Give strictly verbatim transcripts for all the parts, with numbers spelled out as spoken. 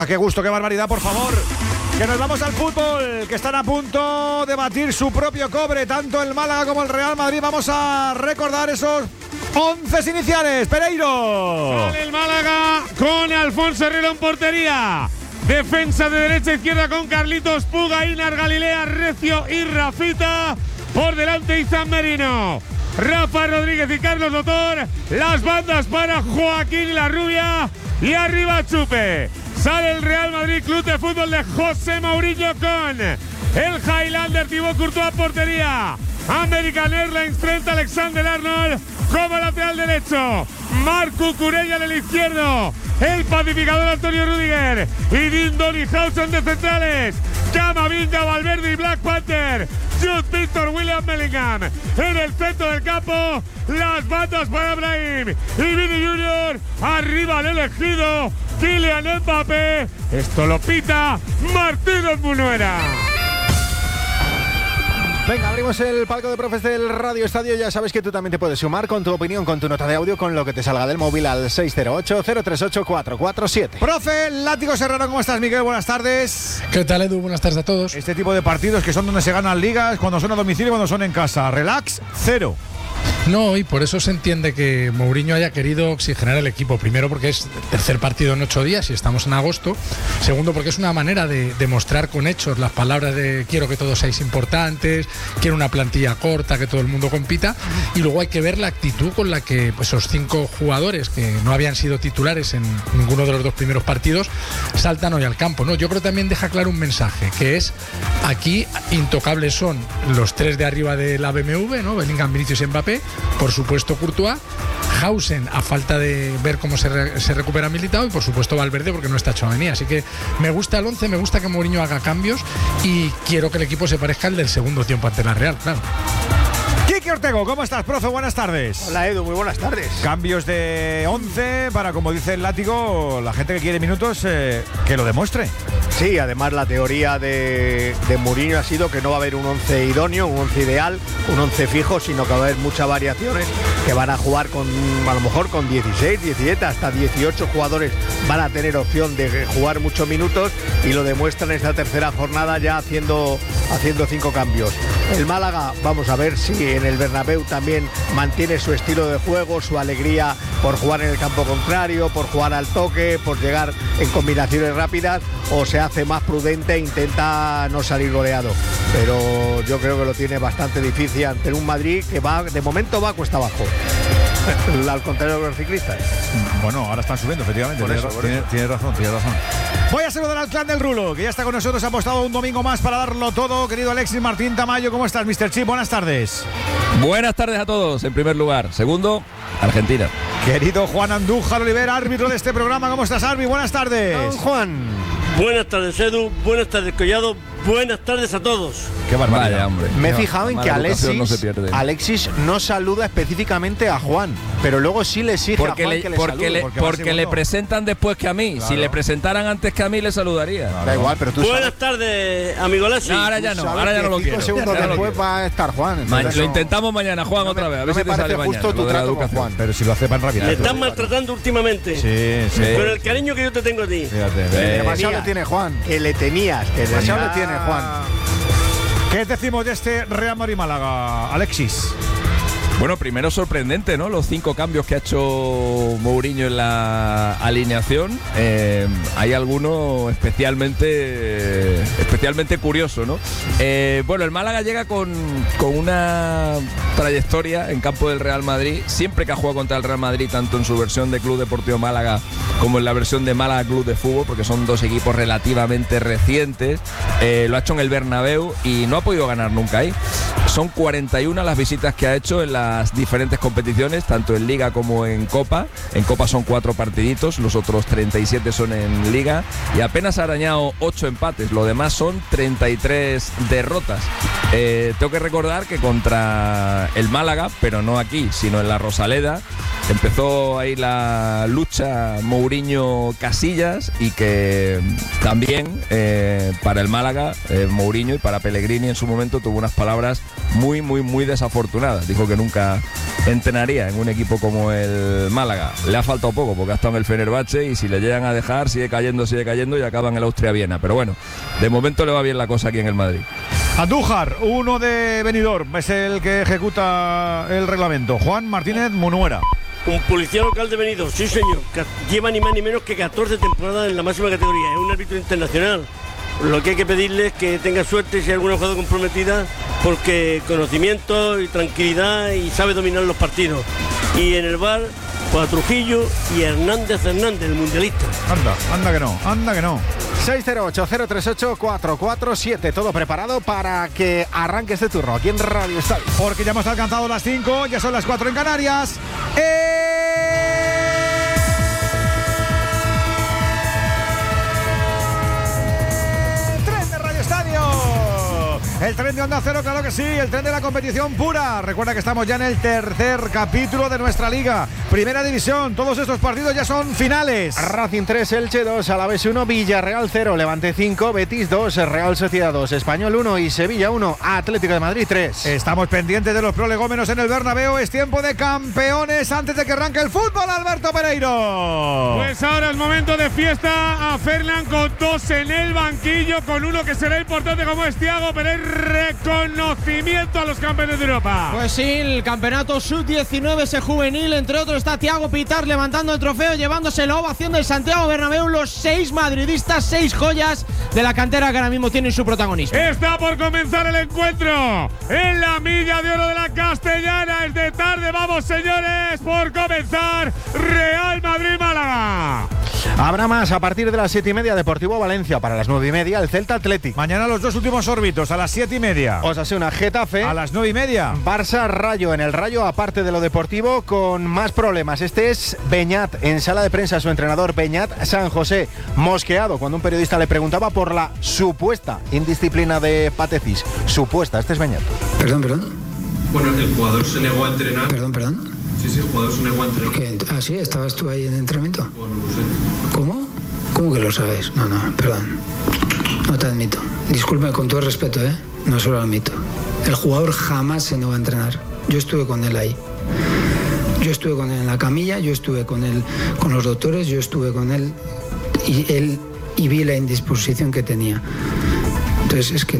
Qué gusto, qué barbaridad, por favor. Que nos vamos al fútbol, que están a punto de batir su propio cobre, tanto el Málaga como el Real Madrid. Vamos a recordar esos once iniciales. Pereiro. Sale el Málaga con Alfonso Herrera en portería. Defensa de derecha a izquierda con Carlitos Puga, Inar Galilea, Recio y Rafita. Por delante Izan Merino, Rafa Rodríguez y Carlos Dotor. Las bandas para Joaquín y la Rubia. Y arriba Chupe. Sale el Real Madrid Club de Fútbol de José Mourinho con el Highlander Thibaut Courtois portería. American Airlines Trent Alexander-Arnold como lateral derecho. Marco Curella en el izquierdo. El pacificador Antonio Rüdiger. Y Dindon y Hausen de centrales. Camavinga, Valverde y Black Panther. Jude Victor, William Bellingham. En el centro del campo, las bandas para Brahim y Vini Junior. Arriba el elegido, Kylian Mbappé. Esto lo pita Martínez Munuera. Venga, abrimos el palco de profes del Radio Estadio. Ya sabes que tú también te puedes sumar con tu opinión, con tu nota de audio, con lo que te salga del móvil al seis cero ocho, cero tres ocho, cuatro cuatro siete. Profe Látigo Serrano, ¿cómo estás, Miguel? Buenas tardes. ¿Qué tal, Edu? Buenas tardes a todos. Este tipo de partidos que son donde se ganan ligas, cuando son a domicilio y cuando son en casa. Relax, cero. No, y por eso se entiende que Mourinho haya querido oxigenar el equipo. Primero porque es tercer partido en ocho días y estamos en agosto. Segundo porque es una manera de demostrar con hechos las palabras de quiero que todos seáis importantes, quiero una plantilla corta, que todo el mundo compita. Y luego hay que ver la actitud con la que pues, esos cinco jugadores que no habían sido titulares en ninguno de los dos primeros partidos saltan hoy al campo, ¿no? Yo creo que también deja claro un mensaje, que es aquí intocables son los tres de arriba de la B M W, ¿no? Bellingham, Vinicius y Mbappé. Por supuesto Courtois, Hausen a falta de ver cómo se, re, se recupera Militao y por supuesto Valverde porque no está Tchouaméni. Así que me gusta el once, me gusta que Mourinho haga cambios y quiero que el equipo se parezca al del segundo tiempo ante la Real, claro. Quique Ortego, ¿cómo estás, profe? Buenas tardes. Hola, Edu, muy buenas tardes. Cambios de once para, como dice el Látigo, la gente que quiere minutos, eh, que lo demuestre. Sí, además la teoría de, de Mourinho ha sido que no va a haber un once idóneo, un once ideal, un once fijo, sino que va a haber muchas variaciones, que van a jugar con, a lo mejor con dieciséis, diecisiete, hasta dieciocho jugadores van a tener opción de jugar muchos minutos y lo demuestran en esta tercera jornada ya haciendo, haciendo cinco cambios. El Málaga, vamos a ver si en el Bernabéu también mantiene su estilo de juego, su alegría por jugar en el campo contrario, por jugar al toque, por llegar en combinaciones rápidas, o se hace más prudente e intenta no salir goleado. Pero yo creo que lo tiene bastante difícil ante un Madrid que va, de momento va cuesta abajo. Al contrario de los ciclistas. Bueno, ahora están subiendo, efectivamente. Por eso, Tienes por tiene, eso. tiene razón, tiene razón. Voy a saludar al clan del Rulo, que ya está con nosotros, ha apostado un domingo más para darlo todo. Querido Alexis Martín Tamayo, ¿cómo estás, mister Chip? Buenas tardes. Buenas tardes a todos, en primer lugar. Segundo, Argentina. Querido Juan Andújar Olivera, árbitro de este programa, ¿cómo estás, Arbi? Buenas tardes. Don Juan. Buenas tardes, Edu. Buenas tardes, Collado. Buenas tardes a todos. Qué barbaridad. Vaya, hombre. Me he fijado en Mala que educación Alexis no se pierde. Alexis no saluda específicamente a Juan, pero luego sí le exige Porque, a Juan le, que le porque, salude. le, porque va porque le segundo. presentan después que a mí. Claro. Si le presentaran antes que a mí, le saludaría. Claro. Da igual, pero tú Buenas sabes, tardes, amigo Lassi. No, ahora ya no, sabes ahora ya que no lo cinco quiero. segundos Ya no lo después quiero. va a estar Juan. Ma- entonces lo no- intentamos mañana, Juan, no otra me- vez. A no ver me si te sale parece mañana. justo tu lo de la trato con educación. Juan. Pero si lo hace pan rápido. Me están maltratando últimamente. Sí, sí. Sí. Con el cariño que yo te tengo a ti. Fíjate. Eh, Demasiado tenía. le tiene Juan. Que le tenías, que Demasiado tenía- le tiene Juan. ¿Qué decimos de este Real Madrid Málaga, Alexis? Bueno, primero sorprendente, ¿no? Los cinco cambios que ha hecho Mourinho en la alineación. Eh, hay alguno especialmente especialmente curioso, ¿no? Eh, bueno, el Málaga llega con, con una trayectoria en campo del Real Madrid. Siempre que ha jugado contra el Real Madrid, tanto en su versión de Club Deportivo Málaga como en la versión de Málaga Club de Fútbol, porque son dos equipos relativamente recientes, eh, lo ha hecho en el Bernabéu y no ha podido ganar nunca ahí. Son cuarenta y una las visitas que ha hecho en las diferentes competiciones, tanto en Liga como en Copa. En Copa son cuatro partiditos, los otros treinta y siete son en Liga y apenas ha arañado ocho empates, lo demás son treinta y tres derrotas. Eh, tengo que recordar que contra el Málaga, pero no aquí, sino en la Rosaleda, empezó ahí la lucha Mourinho-Casillas y que también eh, para el Málaga, eh, Mourinho, y para Pellegrini en su momento tuvo unas palabras muy, muy, muy desafortunadas. Dijo que nunca entrenaría en un equipo como el Málaga. Le ha faltado poco porque ha estado en el Fenerbahce y si le llegan a dejar sigue cayendo, sigue cayendo y acaba en el Austria-Viena. Pero bueno, de momento le va bien la cosa aquí en el Madrid. Andújar, uno de Benidorm, es el que ejecuta el reglamento. Juan Martínez Munuera. Un policía local de Benidorm, sí señor, que lleva ni más ni menos que catorce temporadas en la máxima categoría, es un árbitro internacional. Lo que hay que pedirle es que tenga suerte si hay alguna jugada comprometida, porque conocimiento y tranquilidad y sabe dominar los partidos. Y en el V A R, pues a Trujillo y a Hernández Hernández, el mundialista. Anda, anda que no, anda que no. seis cero ocho, cero tres ocho, cuatro cuatro siete, todo preparado para que arranque este turno aquí en Radio Estadio. Porque ya hemos alcanzado las cinco, ya son las cuatro en Canarias. ¡Eh! El tren de Onda Cero, claro que sí, el tren de la competición pura. Recuerda que estamos ya en el tercer capítulo de nuestra liga. Primera división, todos estos partidos ya son finales. Racing tres, Elche dos, Alavés uno, Villarreal cero, Levante cinco, Betis dos, Real Sociedad dos, Español uno y Sevilla uno, Atlético de Madrid tres. Estamos pendientes de los prolegómenos en el Bernabéu. Es tiempo de campeones antes de que arranque el fútbol, Alberto Pereiro. Pues ahora es momento de fiesta a Fernan con dos en el banquillo, con uno que será importante como es Thiago Pereira. Reconocimiento a los campeones de Europa. Pues sí, el campeonato sub diecinueve ese juvenil, entre otros está Thiago Pitar levantando el trofeo, llevándose la ovación del Santiago Bernabéu, los seis madridistas, seis joyas de la cantera que ahora mismo tienen su protagonismo. Está por comenzar el encuentro en la milla de oro de la Castellana. Es de tarde, vamos señores, por comenzar Real Madrid-Málaga. Habrá más a partir de las siete y media, Deportivo Valencia. Para las nueve y media, el Celta Athletic. Mañana los dos últimos órbitos a las siete y media. Osasuna Getafe. A las nueve y media. Barça Rayo. En el Rayo, aparte de lo deportivo, con más problemas. Este es Beñat. En sala de prensa, su entrenador Beñat San José, mosqueado cuando un periodista le preguntaba por la supuesta indisciplina de Patecis. Supuesta, este es Beñat. Perdón, perdón. Bueno, el jugador se negó a entrenar. Perdón, perdón. Sí, sí, el jugador se negó a entrenar. ¿Qué? Ah, sí, ¿estabas tú ahí en entrenamiento? Bueno, no sé. ¿Cómo? ¿Cómo que lo sabes? No, no, perdón. No te admito. Disculpe, con todo el respeto, ¿eh? No se lo admito. El jugador jamás se negó a entrenar. Yo estuve con él ahí. Yo estuve con él en la camilla, yo estuve con él, con los doctores, yo estuve con él y él y vi la indisposición que tenía. Entonces, es que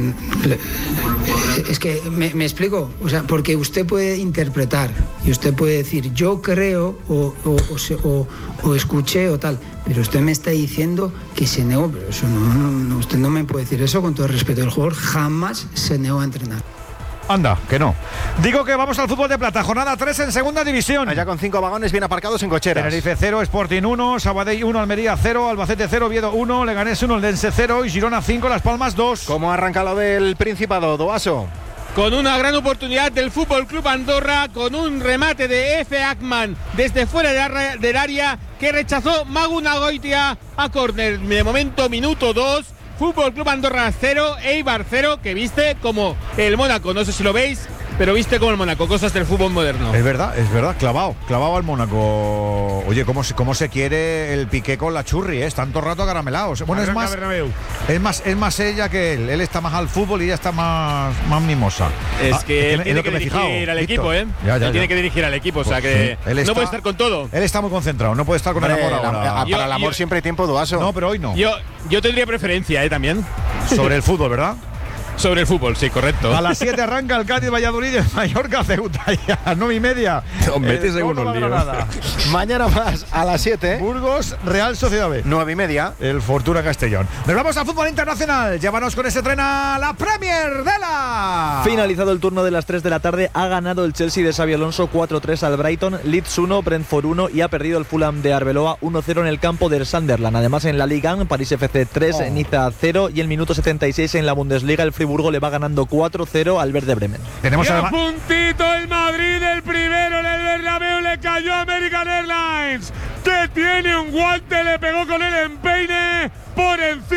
es que me, me explico, o sea, porque usted puede interpretar y usted puede decir yo creo o, o, o, o, o escuché o tal, pero usted me está diciendo que se negó, pero eso no, no, no, usted no me puede decir eso con todo el respeto. El jugador jamás se negó a entrenar. Anda, que no. Digo que vamos al fútbol de plata. Jornada tres en segunda división. Allá con cinco vagones bien aparcados en cocheras. Tenerife cero, Sporting uno, Sabadell uno, Almería cero, Albacete cero, Oviedo uno, Leganés uno, Eldense cero y Girona cinco, Las Palmas dos. ¿Cómo arranca lo del Principado, Doaso? Con una gran oportunidad del Fútbol Club Andorra, con un remate de F. Ackman desde fuera del área que rechazó Magu Nagoitia a córner. De momento, minuto dos. Fútbol Club Andorra cero, Eibar cero, que viste como el Mónaco, no sé si lo veis, pero viste como el Mónaco, cosas del fútbol moderno. Es verdad, es verdad, clavado, clavado al Mónaco. Oye, cómo se, cómo se quiere el Piqué con la Churri, ¿eh? Tanto rato acaramelados. Bueno, es más, es más, es más ella que él. Él está más al fútbol y ella está más, más mimosa. Es que ah, él es tiene que, que, que dirigir fijado, al equipo, Víctor. ¿eh? Ya, ya, él tiene ya. que dirigir al equipo, o sea pues que sí. no está, puede estar con todo. Él está muy concentrado, no puede estar con Hombre, el amor ahora. La, yo, para el amor yo, siempre hay tiempo, Doaso. No, pero hoy no. Yo, yo tendría preferencia, ¿eh? También. Sobre el fútbol, ¿verdad? Sobre el fútbol, sí, correcto. A las siete arranca el Cádiz Valladolid, el Mallorca Ceuta y a las nueve y media. Os metéis en unos líos. Mañana más a las siete. Burgos, Real Sociedad B. nueve y media. El Fortuna Castellón. Nos vamos al fútbol internacional. Llévanos con ese tren a la Premier de la. Finalizado el turno de las tres de la tarde, ha ganado el Chelsea de Xabi Alonso cuatro tres al Brighton, Leeds uno, Brentford uno y ha perdido el Fulham de Arbeloa uno cero en el campo del Sunderland. Además, en la Liga, París F C tres, oh. Niza cero y el minuto setenta y seis en la Bundesliga, el Friburgo le va ganando cuatro cero al Werder Bremen. Tenemos y a además... puntito el Madrid, el primero en el Bernabéu, le cayó a American Airlines, que tiene un guante, le pegó con el empeine por encima del lateral.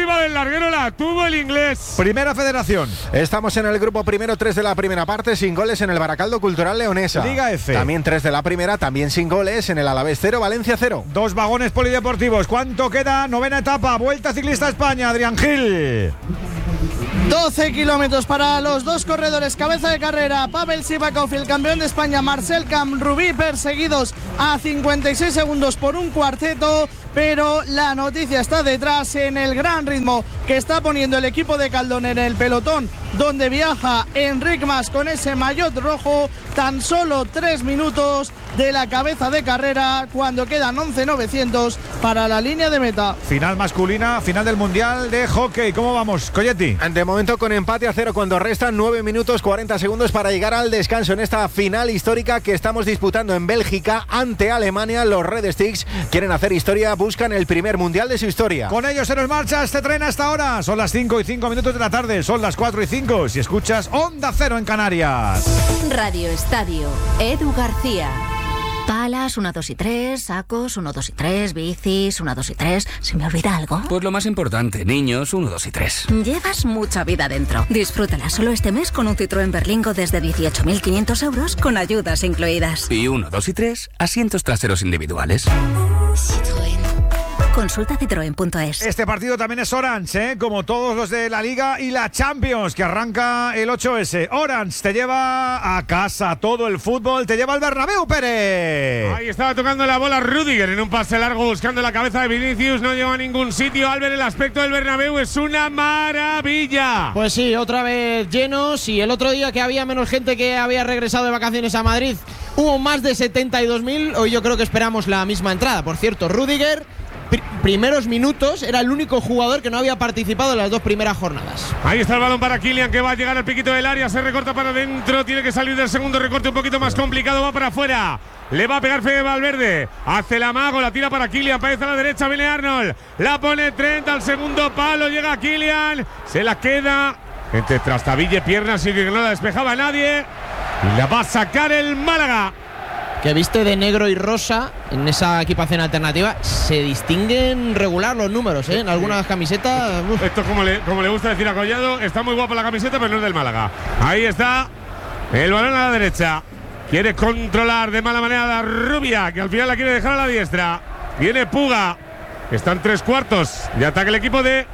larguero la tuvo el inglés. Primera Federación. Estamos en el grupo primero, tres de la primera parte, sin goles en el Baracaldo Cultural Leonesa. Liga F. También tres de la primera, también sin goles en el Alavés cero, Valencia cero. Dos vagones polideportivos. ¿Cuánto queda? Novena etapa. Vuelta Ciclista España. Adrián Gil. doce kilómetros para los dos corredores. Cabeza de carrera, Pavel Sivakov y el campeón de España, Marcel Camp-Rubí, perseguidos a cincuenta y seis segundos por un cuarteto. Pero la noticia está detrás en el gran ritmo que está poniendo el equipo de Caldón en el pelotón, donde viaja Enric Mas con ese maillot rojo. Tan solo tres minutos de la cabeza de carrera cuando quedan once novecientos para la línea de meta. Final masculina, final del Mundial de Hockey. ¿Cómo vamos, Colletti? De momento con empate a cero cuando restan nueve minutos cuarenta segundos para llegar al descanso en esta final histórica que estamos disputando en Bélgica ante Alemania. Los Red Sticks quieren hacer historia, buscan el primer Mundial de su historia. Con ellos se nos marcha este tren hasta ahora. Son las cinco y cinco minutos de la tarde, son las cuatro y cinco. Si escuchas Onda Cero en Canarias. Radio Estadio, Edu García. Palas, uno, dos y tres, sacos, uno, dos y tres, bicis, uno, dos y tres. ¿Se me olvida algo? Pues lo más importante, niños, uno, dos y tres. Llevas mucha vida dentro. Disfrútala solo este mes con un Citroën Berlingo desde dieciocho mil quinientos euros con ayudas incluidas. Y uno, dos y tres, asientos traseros individuales. Citroën. Consulta citroen punto es. Este partido también es Orange, ¿eh? Como todos los de la Liga y la Champions, que arranca el ocho ese. Orange te lleva a casa todo el fútbol, te lleva al Bernabéu, Pérez. Ahí estaba tocando la bola Rüdiger en un pase largo buscando la cabeza de Vinicius, no llegó a ningún sitio. Albert, el aspecto del Bernabéu es una maravilla. Pues sí, otra vez llenos, y el otro día que había menos gente que había regresado de vacaciones a Madrid, hubo más de setenta y dos mil. Hoy yo creo que esperamos la misma entrada. Por cierto, Rüdiger, pr- primeros minutos, era el único jugador que no había participado en las dos primeras jornadas. Ahí está el balón para Kylian, que va a llegar al piquito del área, se recorta para adentro, tiene que salir del segundo recorte un poquito más complicado, va para afuera. Le va a pegar Fede Valverde, hace la mago, la tira para Kylian, parece a la derecha, viene Arnold, la pone Trent al segundo palo, llega Kylian, se la queda entre Trastaville, piernas, y que no la despejaba nadie, y la va a sacar el Málaga. Que viste de negro y rosa en esa equipación alternativa. Se distinguen regular los números, ¿eh? En algunas camisetas. Uf. Esto es como le, como le gusta decir a Collado, está muy guapa la camiseta, pero no es del Málaga. Ahí está el balón a la derecha. Quiere controlar de mala manera a la Rubia, que al final la quiere dejar a la diestra. Viene Puga, que está en tres cuartos de ataque el equipo de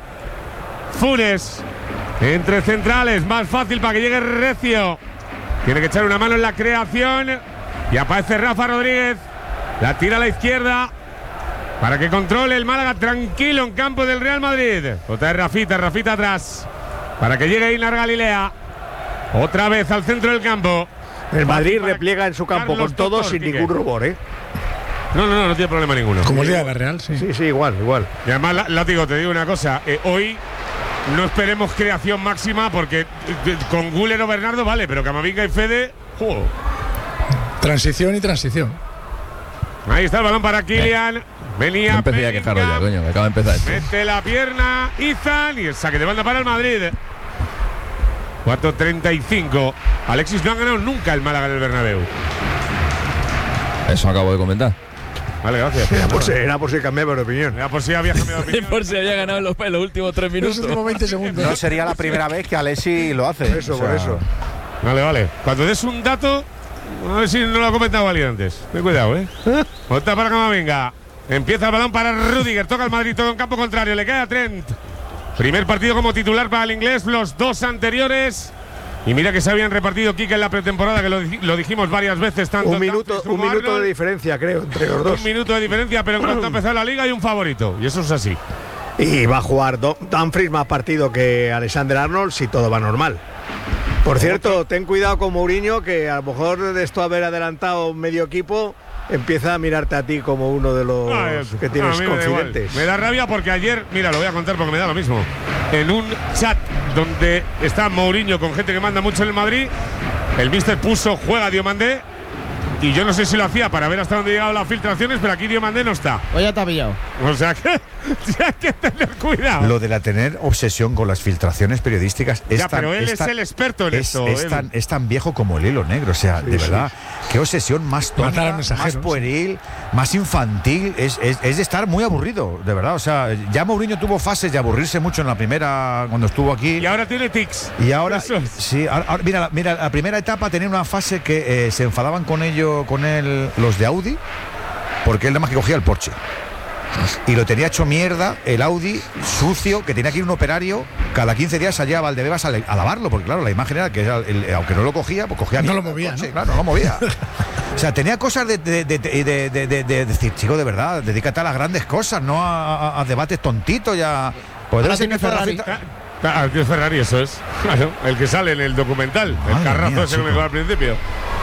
Funes. Entre centrales, más fácil para que llegue Recio. Tiene que echar una mano en la creación. Y aparece Rafa Rodríguez, la tira a la izquierda para que controle el Málaga tranquilo en campo del Real Madrid. Otra vez Rafita, Rafita atrás para que llegue Inar Galilea. Otra vez al centro del campo. El Madrid repliega en su campo Carlos con todo Doctor, sin Quique. ningún rubor, ¿eh? No, no, no, no tiene problema ninguno. Como el día de la Real, sí. Sí, sí, igual, igual. Y además, la- Látigo, te digo una cosa. eh, hoy no esperemos creación máxima porque eh, con Guller o Bernardo vale, pero Camavinga y Fede… ¡juego! Transición y transición. Ahí está el balón para Kylian. Venía No empecé a quejarlo ya, coño, que acaba de empezar esto. mete la pierna Izan y el saque de banda para el Madrid. cuatro treinta y cinco. Alexis no ha ganado nunca el Málaga en el Bernabéu. Eso acabo de comentar. Vale, gracias. Era por si, era por si cambiaba de opinión. Era por si había cambiado de opinión. Por si había ganado en los, en los últimos tres minutos. Los últimos veinte segundos. No sería la primera vez que Alexis lo hace. Por eso, O sea, por eso. Vale, vale. Cuando des un dato, a ver si no lo ha comentado alguien antes. Ten cuidado, ¿eh? Otra para Camavinga. Empieza el balón para Rüdiger. Toca el Madrid todo en campo contrario. Le queda a Trent. Primer partido como titular para el inglés. Los dos anteriores. Y mira que se habían repartido Kike en la pretemporada, que lo, di- lo dijimos varias veces. Tanto Un minuto, Dumfries como un minuto Arnold. de diferencia, creo, entre los dos. Un minuto de diferencia, pero en cuanto ha empezado la liga hay un favorito. Y eso es así. Y va a jugar Do- Dumfries más partido que Alexander Arnold si todo va normal. Por cierto, ten cuidado con Mourinho, que a lo mejor de esto haber adelantado medio equipo empieza a mirarte a ti como uno de los Ah, que a tienes mí me da igual. confidentes. Me da rabia porque ayer, mira, lo voy a contar porque me da lo mismo. En un chat donde está Mourinho con gente que manda mucho en el Madrid, el míster puso juega Diomandé y yo no sé si lo hacía para ver hasta dónde llegaban las filtraciones, pero aquí Diomandé no está. Oye, te ha pillado. O sea que hay que tener cuidado. Lo de la tener obsesión con las filtraciones periodísticas es ya, tan, pero él es, es tan, el experto en es, esto. es, tan, es tan viejo como el hilo negro. O sea, sí, de sí. verdad, qué obsesión más tonta, más pueril, más infantil. Es, es, es de estar muy aburrido, de verdad. O sea, ya Mourinho tuvo fases de aburrirse mucho en la primera, cuando estuvo aquí. Y ahora tiene tics. Y ahora, sí, ahora, ahora, mira, mira, la primera etapa tenía una fase que eh, se enfadaban con ello, con él, los de Audi, porque él nada más que cogía el Porsche. Y lo tenía hecho mierda el Audi sucio, que tenía que ir un operario cada quince días allá a Valdebebas a, a lavarlo, porque claro, la imagen era que era el, el, aunque no lo cogía, pues cogía no lo movía, sí, ¿no? claro, no lo movía. O sea, tenía cosas de, de, de, de, de, de, de, de decir, chico, de verdad, dedícate a las grandes cosas, no a, a, a debates tontitos ya. Pues debe ser que Ferrari. Ah, el Ferrari, eso es. Claro, el que sale en el documental. Madre el carrazo mía, ese que me dijo al principio.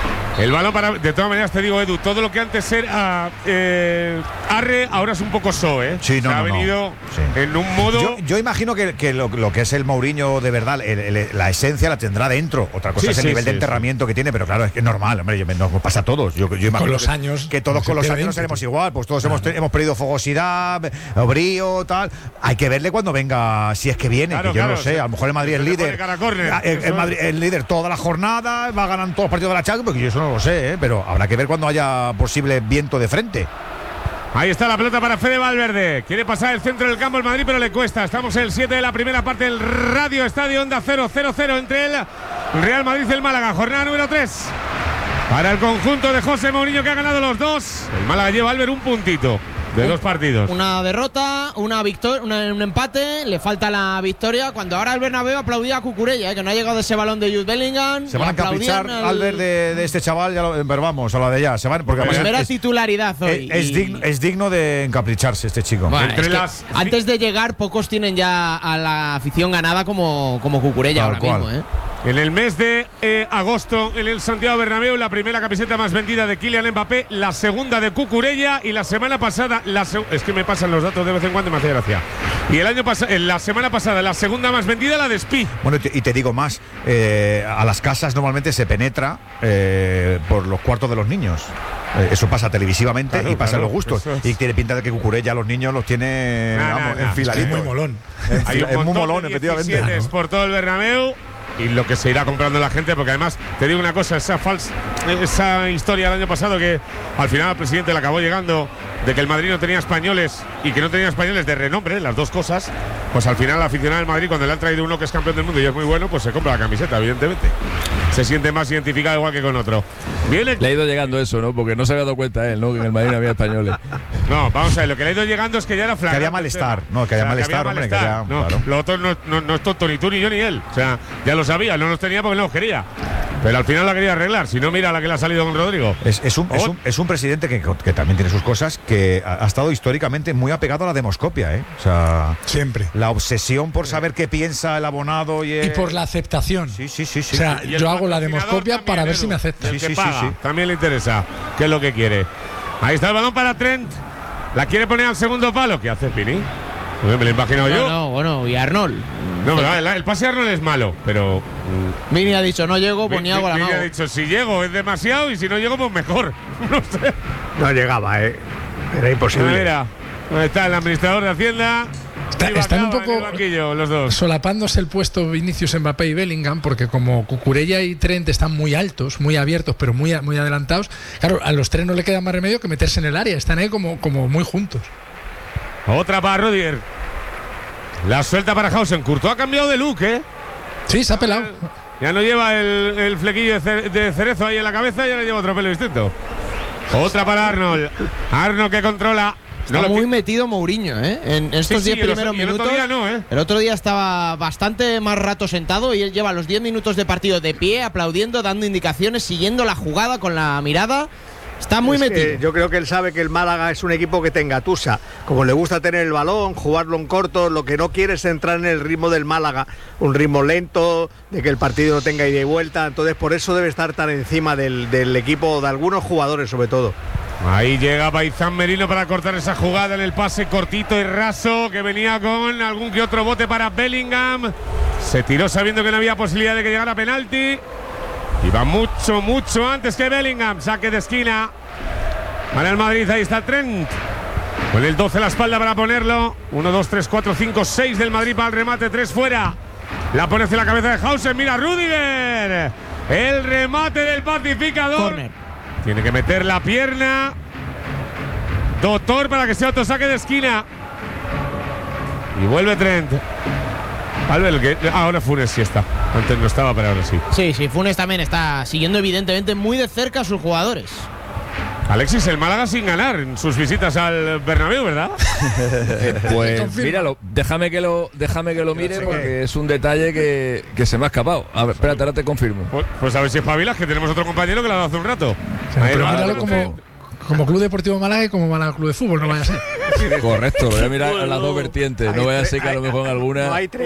El balón para. De todas maneras, te digo, Edu, todo lo que antes era eh, Arre, ahora es un poco so, ¿eh? Sí, no, Se no, ha venido no. Sí. en un modo. Yo, yo imagino que, que lo, lo que es el Mourinho de verdad, el, el, la esencia la tendrá dentro. Otra cosa Sí, es el sí, nivel sí, de enterramiento sí. que tiene, pero claro, es que es normal, hombre, nos pasa a todos. Yo, yo imagino con los que, años. que todos con los años no seremos igual, pues todos hemos, hemos perdido fogosidad, brío, tal. Hay que verle cuando venga, si es que viene, Claro, que yo claro, no sé. sí. A lo mejor el Madrid es líder. El, el, Madrid, el líder toda la jornada, va ganando todos los partidos de la Champions, porque yo eso no lo sé, ¿eh? Pero habrá que ver cuando haya posible viento de frente. Ahí está la pelota para Fede Valverde. Quiere pasar el centro del campo el Madrid, pero le cuesta. Estamos en el siete de la primera parte del Radio Estadio Onda cero cero cero entre el Real Madrid y el Málaga. Jornada número tres. Para el conjunto de José Mourinho, que ha ganado los dos. El Málaga lleva, Albert, un puntito de un, dos partidos. Una derrota, una victoria, un empate, le falta la victoria. Cuando ahora el Bernabéu aplaudía a Cucurella, ¿eh? Que no ha llegado ese balón de Jude Bellingham. Se van a encaprichar al Albert de, de este chaval, ya lo, pero vamos, a la de ya. Se van, porque pues además es, titularidad hoy. Es, es, digno, es digno de encapricharse este chico. Bueno, Entre es las, antes de llegar, pocos tienen ya a la afición ganada como, como Cucurella ahora cual. mismo, ¿eh? En el mes de eh, agosto, en el Santiago Bernabéu, la primera camiseta más vendida de Kylian Mbappé, la segunda de Cucurella y la semana pasada, la es que me pasan los datos de vez en cuando y me hace gracia. Y el año pasado, la semana pasada, la segunda más vendida, la de Spi. Bueno, y te, y te digo más, eh, a las casas normalmente se penetra eh, por los cuartos de los niños. Eh, eso pasa televisivamente claro, y pasa claro, en los gustos. Es. Y tiene pinta de que Cucurella los niños los tiene nah, vamos, nah, nah. enfiladitos. Es muy molón. Hay un es muy molón, efectivamente. Es por todo el Bernabéu. Y lo que se irá comprando la gente, porque además te digo una cosa, esa falsa, esa historia del año pasado que al final el presidente le acabó llegando de que el Madrid no tenía españoles y que no tenía españoles de renombre, las dos cosas, pues al final el aficionado del Madrid, cuando le han traído uno que es campeón del mundo y es muy bueno, pues se compra la camiseta, evidentemente. Se siente más identificado igual que con otro. Viene... Le ha ido llegando eso, ¿no? Porque no se había dado cuenta él, ¿no? Que en el Madrid no había españoles. No, vamos a ver, lo que le ha ido llegando es que ya era flagrante. Que había malestar, no, que había o sea, malestar, que había hombre, malestar. Que había, no, claro. Lo otro no, no, no es tonto ni tú ni yo ni él. O sea, ya lo sabía, no los tenía porque no los quería. Pero al final la quería arreglar. Si no, mira la que le ha salido con Rodrigo. Es, es, un, es, un, es un presidente que, que también tiene sus cosas, que ha, ha estado históricamente muy apegado a la demoscopia, ¿eh? O sea, siempre. La obsesión por saber qué piensa el abonado y, el... y por la aceptación. Sí, sí, sí. sí. O sea, yo hago la demoscopia para ver si me acepta. Sí, sí, sí, sí. También le interesa qué es lo que quiere. Ahí está el balón para Trent. La quiere poner al segundo palo. ¿Qué hace Pini? Me lo he imaginado no, yo. No, bueno, y Arnold. No, pero el, el pase de Arnold es malo, pero. Mini ha dicho, no llego, pues ni hago la mano. Mini ha dicho, si llego es demasiado y si no llego, pues mejor. No sé. No llegaba, ¿eh? Era imposible. Mira, ¿dónde está el administrador de Hacienda? Está, están un poco banquillo, los dos. solapándose el puesto Vinicius, Mbappé y Bellingham, porque como Cucurella y Trent están muy altos, muy abiertos, pero muy, muy adelantados, claro, a los tres no le queda más remedio que meterse en el área. Están ahí como, como muy juntos. Otra para Rudiger. La suelta para Hausen. Courtois ha cambiado de look, ¿eh? Sí, se ha pelado. Ya no lleva el, el flequillo de cerezo ahí en la cabeza, ya le lleva otro pelo distinto. Otra para Arnold. Arnold que controla. Está no muy que... metido Mourinho, ¿eh? En estos diez sí, sí, primeros el, minutos. El otro día no, ¿eh? El otro día estaba bastante más rato sentado y él lleva los diez minutos de partido de pie, aplaudiendo, dando indicaciones, siguiendo la jugada con la mirada. Está muy es metido. Yo creo que él sabe que el Málaga es un equipo que te engatusa. Como le gusta tener el balón, jugarlo en corto, lo que no quiere es entrar en el ritmo del Málaga. Un ritmo lento, de que el partido no tenga ida y vuelta. Entonces por eso debe estar tan encima del, del equipo, de algunos jugadores sobre todo. Ahí llega Baizán Merino para cortar esa jugada en el pase cortito y raso que venía con algún que otro bote para Bellingham. Se tiró sabiendo que no había posibilidad de que llegara a penalti. Iba mucho, mucho antes que Bellingham. Saque de esquina para el Madrid. Ahí está Trent. Con el doce a la espalda para ponerlo. uno, dos, tres, cuatro, cinco, seis del Madrid para el remate. tres fuera. La pone hacia la cabeza de Hausen. Mira Rüdiger. El remate del pacificador. Corner. Tiene que meter la pierna. Doctor para que sea otro saque de esquina. Y vuelve Trent. Albert, que ahora Funes sí está. Antes no estaba, pero ahora sí. Sí, sí, Funes también está siguiendo evidentemente muy de cerca a sus jugadores. Alexis, el Málaga sin ganar en sus visitas al Bernabéu, ¿verdad? eh, pues míralo, déjame que lo, déjame que lo mire porque es un detalle que, que se me ha escapado. A ver, espérate, ahora te confirmo. Pues, pues a ver si espabilas, que tenemos otro compañero que lo ha dado hace un rato. Sí, pero míralo como, como Club Deportivo Málaga y como Málaga Club de Fútbol, no vaya a ser. Correcto, lo voy a mirar a las dos vertientes. No vaya a ser que a lo mejor en alguna. No hay tres.